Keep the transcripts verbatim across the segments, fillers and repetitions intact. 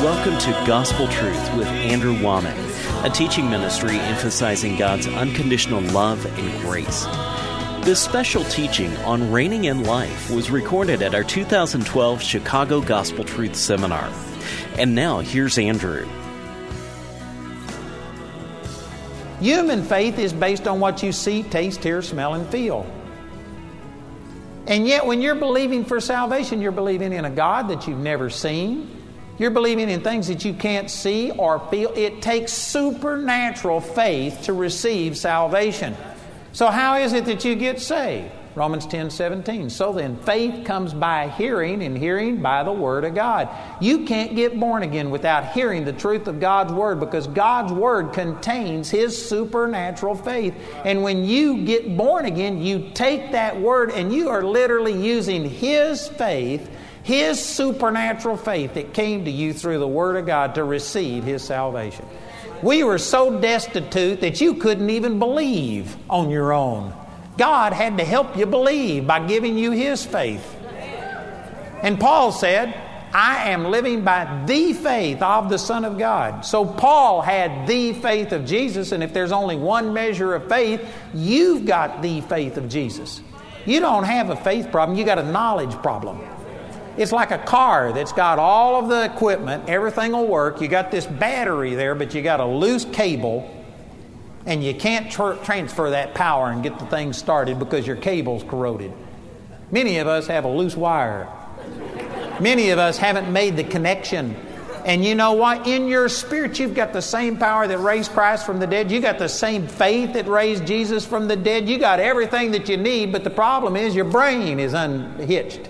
Welcome to Gospel Truth with Andrew Womack, a teaching ministry emphasizing God's unconditional love and grace. This special teaching on reigning in life was recorded at our two thousand twelve Chicago Gospel Truth Seminar. And now, here's Andrew. Human faith is based on what you see, taste, hear, smell, and feel. And yet, when you're believing for salvation, you're believing in a God that you've never seen. You're believing in things that you can't see or feel. It takes supernatural faith to receive salvation. So how is it that you get saved? Romans ten seventeen. So then, faith comes by hearing, and hearing by the Word of God. You can't get born again without hearing the truth of God's Word, because God's Word contains His supernatural faith. And when you get born again, you take that Word and you are literally using His faith, His supernatural faith that came to you through the Word of God to receive His salvation. We were so destitute that you couldn't even believe on your own. God had to help you believe by giving you His faith. And Paul said, I am living by the faith of the Son of God. So Paul had the faith of Jesus, and if there's only one measure of faith, you've got the faith of Jesus. You don't have a faith problem, you got a knowledge problem. It's like a car that's got all of the equipment, everything will work. You got this battery there, but you got a loose cable, and you can't tr- transfer that power and get the thing started because your cable's corroded. Many of us have a loose wire. Many of us haven't made the connection. And you know what? In your spirit, you've got the same power that raised Christ from the dead. You got the same faith that raised Jesus from the dead. You got everything that you need, but the problem is your brain is unhitched.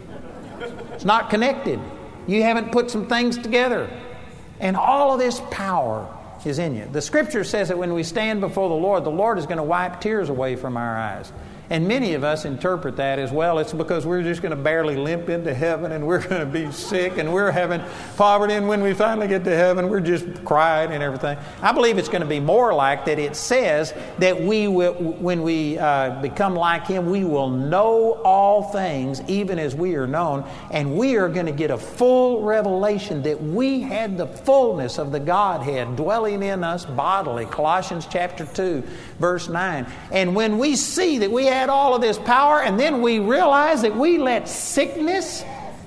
It's not connected. You haven't put some things together. And all of this power is in you. The Scripture says that when we stand before the Lord, the Lord is going to wipe tears away from our eyes. And many of us interpret that as, well, it's because we're just going to barely limp into heaven and we're going to be sick and we're having poverty, and when we finally get to heaven, we're just crying and everything. I believe it's going to be more like that. It says that we will, when we uh, become like Him, we will know all things even as we are known, and we are going to get a full revelation that we had the fullness of the Godhead dwelling in us bodily. Colossians chapter two, verse nine. And when we see that we have all of this power, and then we realize that we let sickness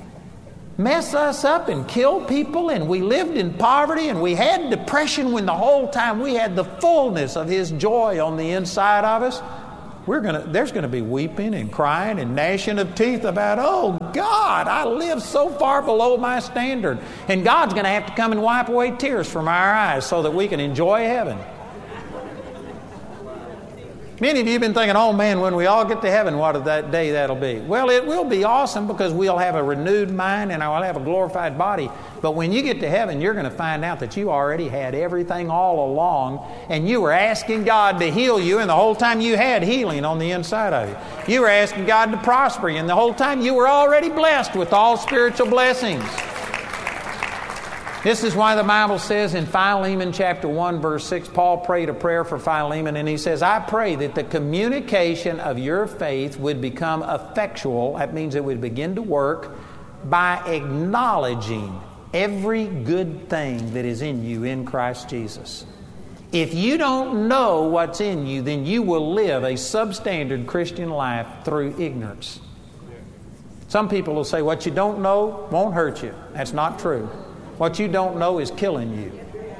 mess us up and kill people, and we lived in poverty, and we had depression when the whole time we had the fullness of His joy on the inside of us, we're gonna there's gonna be weeping and crying and gnashing of teeth about, oh God, I live so far below my standard. And God's gonna have to come and wipe away tears from our eyes so that we can enjoy heaven. Many of you have been thinking, oh man, when we all get to heaven, what of that day that'll be? Well, it will be awesome because we'll have a renewed mind and I'll have a glorified body. But when you get to heaven, you're going to find out that you already had everything all along, and you were asking God to heal you, and the whole time you had healing on the inside of you. You were asking God to prosper you, and the whole time you were already blessed with all spiritual blessings. This is why the Bible says in Philemon chapter one, verse six, Paul prayed a prayer for Philemon, and he says, I pray that the communication of your faith would become effectual. That means it would begin to work by acknowledging every good thing that is in you in Christ Jesus. If you don't know what's in you, then you will live a substandard Christian life through ignorance. Some people will say, what you don't know won't hurt you. That's not true. What you don't know is killing you.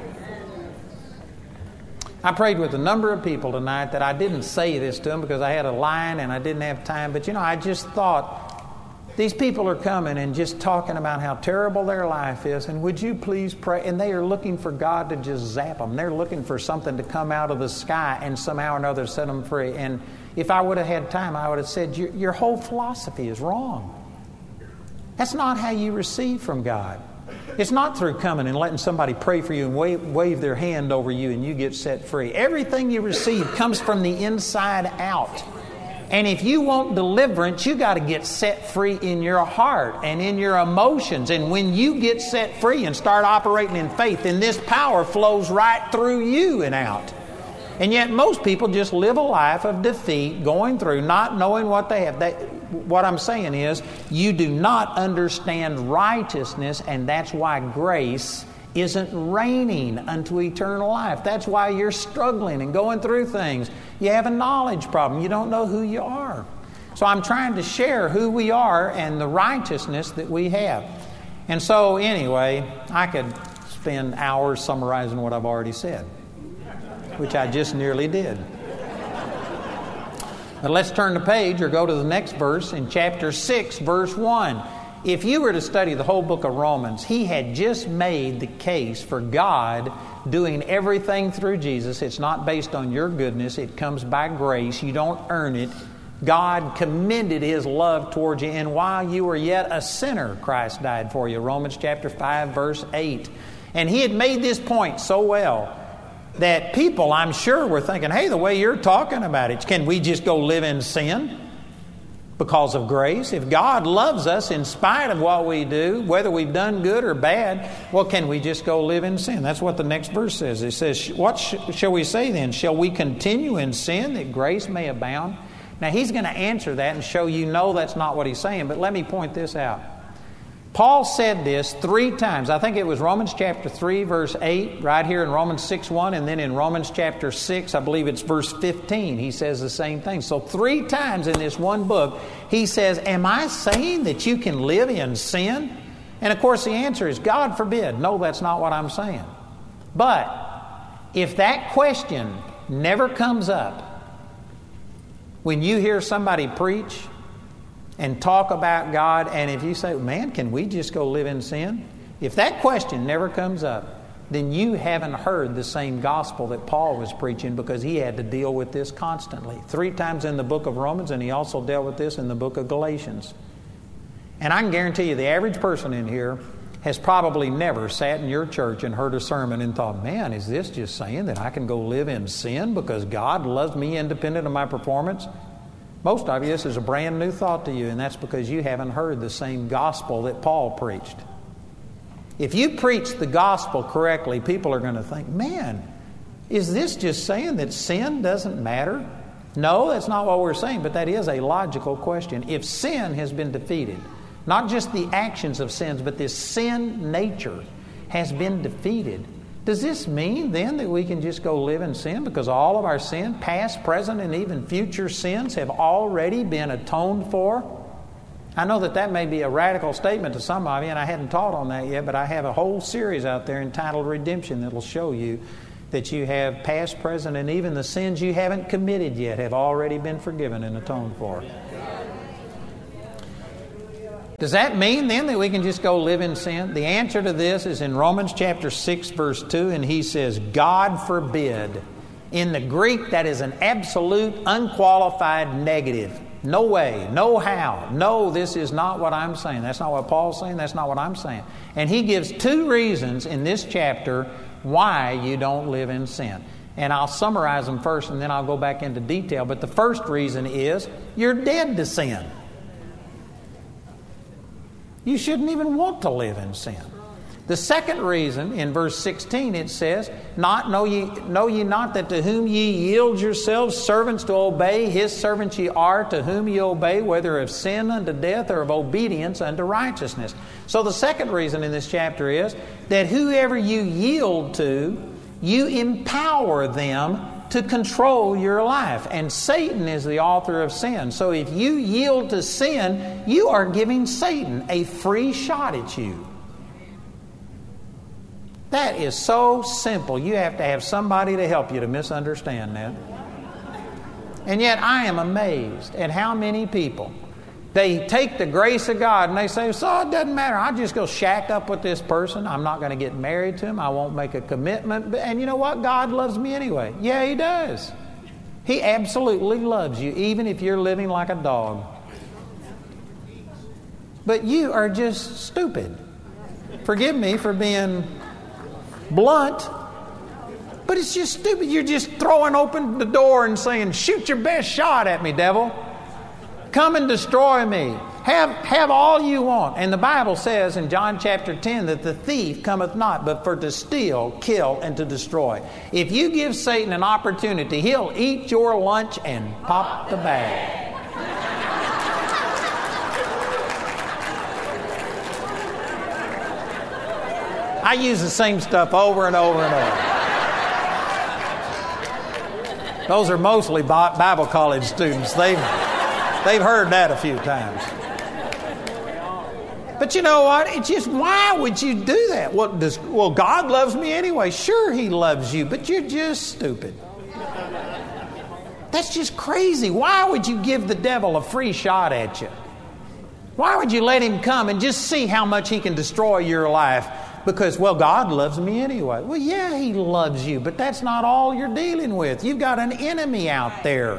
I prayed with a number of people tonight that I didn't say this to them because I had a line and I didn't have time. But you know, I just thought, these people are coming and just talking about how terrible their life is. And would you please pray? And they are looking for God to just zap them. They're looking for something to come out of the sky and somehow or another set them free. And if I would have had time, I would have said, your, your whole philosophy is wrong. That's not how you receive from God. It's not through coming and letting somebody pray for you and wave, wave their hand over you and you get set free. Everything you receive comes from the inside out. And if you want deliverance, you got to get set free in your heart and in your emotions. And when you get set free and start operating in faith, then this power flows right through you and out. And yet most people just live a life of defeat, going through, not knowing what they have. They, what I'm saying is, you do not understand righteousness, and that's why grace isn't reigning unto eternal life. That's why you're struggling and going through things. You have a knowledge problem. You don't know who you are. So I'm trying to share who we are and the righteousness that we have. And so anyway, I could spend hours summarizing what I've already said, which I just nearly did. But let's turn the page or go to the next verse in chapter six, verse one. If you were to study the whole book of Romans, he had just made the case for God doing everything through Jesus. It's not based on your goodness. It comes by grace. You don't earn it. God commended His love towards you, and while you were yet a sinner, Christ died for you. Romans chapter five, verse eight. And he had made this point so well that people, I'm sure, were thinking, hey, the way you're talking about it, can we just go live in sin because of grace? If God loves us in spite of what we do, whether we've done good or bad, well, can we just go live in sin? That's what the next verse says. It says, what sh- shall we say then? Shall we continue in sin that grace may abound? Now, he's going to answer that and show you, no, that's not what he's saying. But let me point this out. Paul said this three times. I think it was Romans chapter three, verse eight, right here in Romans six one, and then in Romans chapter six, I believe it's verse fifteen, he says the same thing. So three times in this one book, he says, am I saying that you can live in sin? And of course the answer is, God forbid. No, that's not what I'm saying. But if that question never comes up when you hear somebody preach and talk about God, and if you say, man, can we just go live in sin? If that question never comes up, then you haven't heard the same gospel that Paul was preaching, because he had to deal with this constantly. Three times in the book of Romans, and he also dealt with this in the book of Galatians. And I can guarantee you the average person in here has probably never sat in your church and heard a sermon and thought, man, is this just saying that I can go live in sin because God loves me independent of my performance? Most of you, this is a brand new thought to you, and that's because you haven't heard the same gospel that Paul preached. If you preach the gospel correctly, people are going to think, man, is this just saying that sin doesn't matter? No, that's not what we're saying, but that is a logical question. If sin has been defeated, not just the actions of sins, but this sin nature has been defeated, does this mean then that we can just go live in sin because all of our sin, past, present, and even future sins have already been atoned for? I know that that may be a radical statement to some of you, and I hadn't taught on that yet, but I have a whole series out there entitled Redemption that will show you that you have past, present, and even the sins you haven't committed yet have already been forgiven and atoned for. Does that mean then that we can just go live in sin? The answer to this is in Romans chapter six, verse two, and he says, God forbid. In the Greek, that is an absolute, unqualified negative. No way, no how, no, this is not what I'm saying. That's not what Paul's saying, that's not what I'm saying. And he gives two reasons in this chapter why you don't live in sin. And I'll summarize them first, and then I'll go back into detail. But the first reason is you're dead to sin. You shouldn't even want to live in sin. The second reason, in verse sixteen, it says, "Not know ye, know ye not that to whom ye yield yourselves servants to obey, his servants ye are, to whom ye obey, whether of sin unto death or of obedience unto righteousness." So the second reason in this chapter is that whoever you yield to, you empower them to control your life. And Satan is the author of sin. So if you yield to sin, you are giving Satan a free shot at you. That is so simple. You have to have somebody to help you to misunderstand that. And yet I am amazed at how many people, they take the grace of God and they say, so it doesn't matter. I'll just go shack up with this person. I'm not going to get married to him. I won't make a commitment. And you know what? God loves me anyway. Yeah, He does. He absolutely loves you, even if you're living like a dog. But you are just stupid. Forgive me for being blunt, but it's just stupid. You're just throwing open the door and saying, shoot your best shot at me, devil. Come and destroy me. Have, have all you want. And the Bible says in John chapter ten that the thief cometh not but for to steal, kill, and to destroy. If you give Satan an opportunity, he'll eat your lunch and pop the bag. I use the same stuff over and over and over. Those are mostly Bible college students. They've, they've heard that a few times. But you know what? It's just, why would you do that? Well, does, well, God loves me anyway. Sure, He loves you, but you're just stupid. That's just crazy. Why would you give the devil a free shot at you? Why would you let him come and just see how much he can destroy your life? Because, well, God loves me anyway. Well, yeah, He loves you, but that's not all you're dealing with. You've got an enemy out there.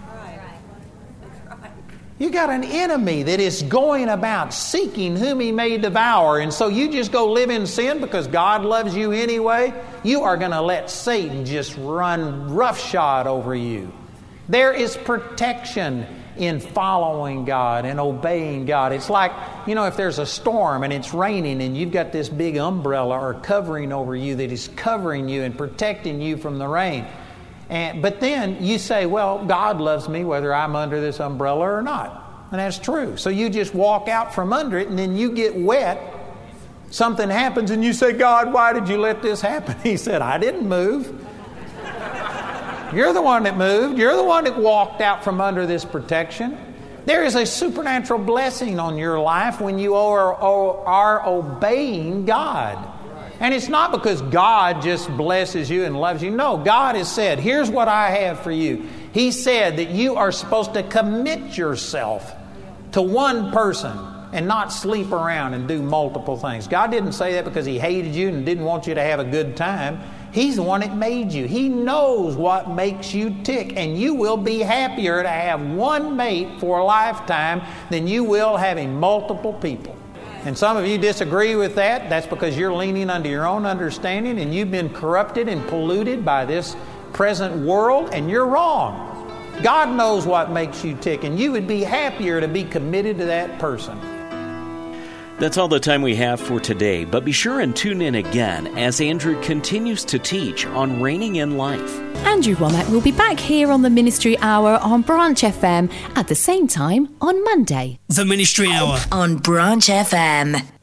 You got an enemy that is going about seeking whom he may devour. And so you just go live in sin because God loves you anyway. You are going to let Satan just run roughshod over you. There is protection in following God and obeying God. It's like, you know, if there's a storm and it's raining and you've got this big umbrella or covering over you that is covering you and protecting you from the rain. And, but then you say, well, God loves me whether I'm under this umbrella or not. And that's true. So you just walk out from under it and then you get wet. Something happens and you say, God, why did you let this happen? He said, I didn't move. You're the one that moved. You're the one that walked out from under this protection. There is a supernatural blessing on your life when you are, are obeying God. And it's not because God just blesses you and loves you. No, God has said, here's what I have for you. He said that you are supposed to commit yourself to one person and not sleep around and do multiple things. God didn't say that because He hated you and didn't want you to have a good time. He's the one that made you. He knows what makes you tick, and you will be happier to have one mate for a lifetime than you will having multiple people. And some of you disagree with that. That's because you're leaning under your own understanding and you've been corrupted and polluted by this present world, and you're wrong. God knows what makes you tick, and you would be happier to be committed to that person. That's all the time we have for today, but be sure and tune in again as Andrew continues to teach on reigning in life. Andrew Wommack will be back here on the Ministry Hour on Branch F M at the same time on Monday. The Ministry Hour on Branch F M.